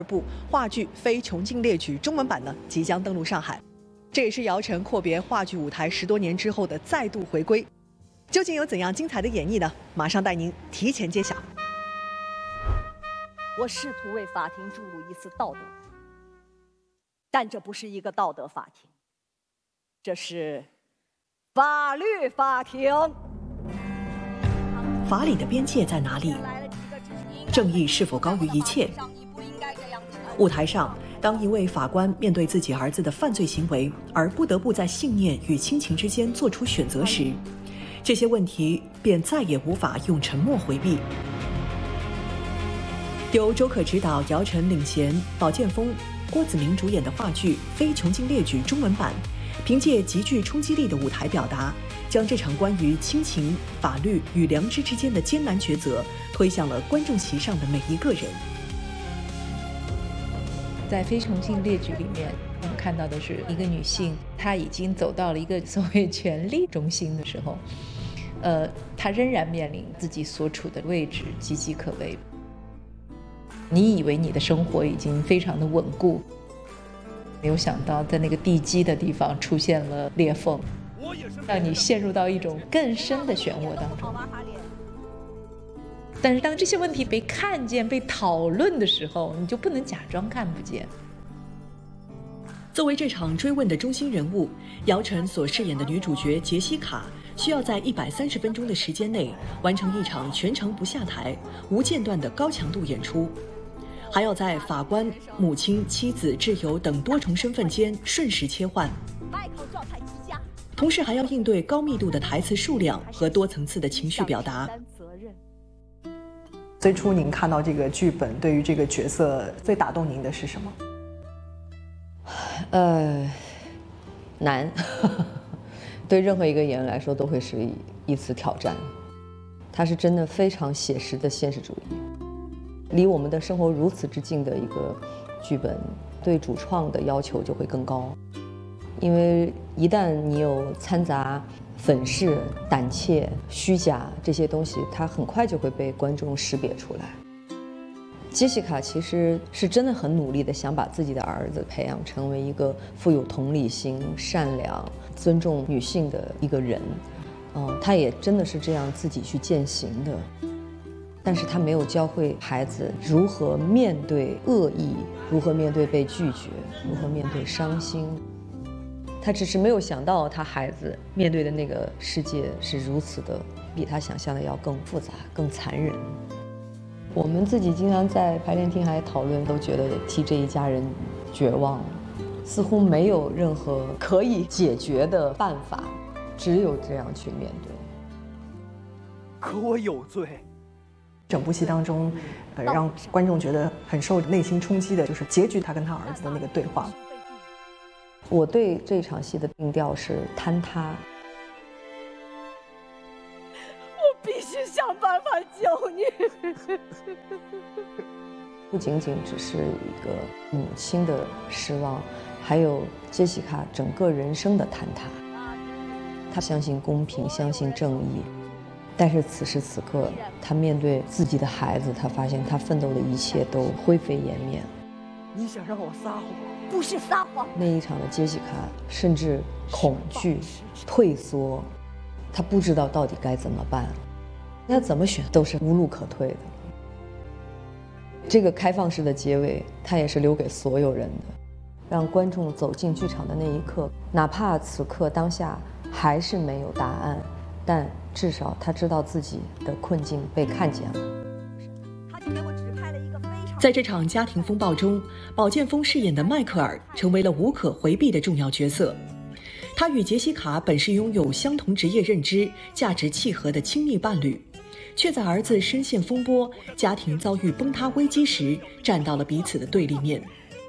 部话剧《非穷尽列举》中文版呢即将登陆上海，这也是姚晨阔别话剧舞台10多年之后的再度回归。究竟有怎样精彩的演绎呢？马上带您提前揭晓。 我试图为法庭注入一丝道德，但这不是一个道德法庭，这是法律法庭。 法理的边界在哪里？正义是否高于一切？舞台上，当一位法官面对自己儿子的犯罪行为，而不得不在信念与亲情之间做出选择时，这些问题便再也无法用沉默回避。由周可执导、姚晨领衔、保剑锋、郭子明主演的话剧《非穷尽列举》中文版，凭借极具冲击力的舞台表达，将这场关于亲情、法律与良知之间的艰难抉择推向了观众席上的每一个人。 在《非穷尽列举》里面，我们看到的是一个女性，她已经走到了一个所谓权力中心的时候，她仍然面临自己所处的位置岌岌可危。你以为你的生活已经非常的稳固，没有想到在那个地基的地方出现了裂缝，让你陷入到一种更深的漩涡当中。但是当这些问题被看见、被讨论的时候，你就不能假装看不见。 作为这场追问的中心人物，姚晨所饰演的女主角杰西卡，需要在130分钟的时间内完成一场全程不下台、无间断的高强度演出，还要在法官、母亲、妻子、挚友等多重身份间瞬时切换，同时还要应对高密度的台词数量和多层次的情绪表达。最初您看到这个剧本，对于这个角色最打动您的是什么？ 难，对任何一个演员来说都会是一次挑战。它是真的非常写实的现实主义，离我们的生活如此之近的一个剧本，对主创的要求就会更高。因为一旦你有掺杂粉饰、胆怯、虚假这些东西，它很快就会被观众识别出来。杰西卡其实是真的很努力的想把自己的儿子培养成为一个富有同理心、善良、尊重女性的一个人，他也真的是这样自己去践行的。但是他没有教会孩子如何面对恶意，如何面对被拒绝，如何面对伤心。他只是没有想到他孩子面对的那个世界是如此的，比他想象的要更复杂、更残忍。我们自己经常在排练厅还讨论，都觉得替这一家人绝望，似乎没有任何可以解决的办法，只有这样去面对。 可我有罪。 整部戏当中，让观众觉得很受内心冲击的，就是结局他跟他儿子的那个对话。 我对这场戏的定调是坍塌。 我必须想办法救你。 不仅仅只是一个母亲的失望，还有杰西卡整个人生的坍塌。她相信公平，相信正义，但是此时此刻，她面对自己的孩子，她发现她奋斗的一切都灰飞烟灭。 你想让我撒谎？ 不是撒谎。 那一场的杰西卡甚至恐惧、退缩，她不知道到底该怎么办，她怎么选都是无路可退的。这个开放式的结尾，它也是留给所有人的，让观众走进剧场的那一刻，哪怕此刻当下还是没有答案，但至少他知道自己的困境被看见了。 在这场家庭风暴中，保剑锋饰演的迈克尔成为了无可回避的重要角色。他与杰西卡本是拥有相同职业认知、价值契合的亲密伴侣，却在儿子深陷风波、家庭遭遇崩塌危机时，站到了彼此的对立面。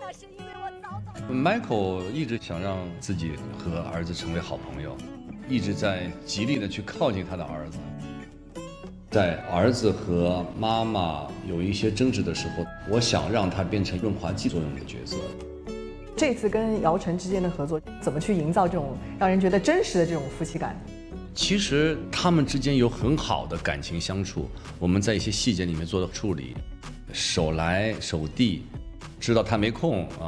Michael 一直想让自己和儿子成为好朋友，一直在极力的去靠近他的儿子。在儿子和妈妈有一些争执的时候，我想让他变成润滑剂作用的角色。 这次跟姚晨之间的合作，怎么去营造这种让人觉得真实的这种夫妻感？ 其实他们之间有很好的感情相处，我们在一些细节里面做了处理，手来手递， 知道他没空啊，